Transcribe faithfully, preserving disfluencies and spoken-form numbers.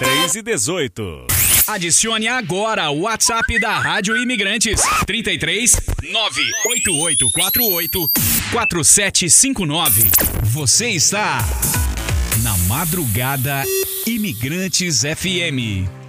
três e dezoito. Adicione agora o WhatsApp da Rádio Imigrantes. trinta e três, nove oito oito quatro oito, quatro sete cinco nove. Você está na Madrugada Imigrantes F M.